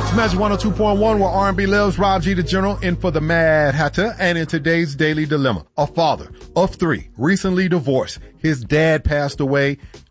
It's Magic 102.1 where R&B lives. Rob G, the General, in for the Mad Hatter. And in today's Daily Dilemma, a father of 3, recently divorced. His dad passed away.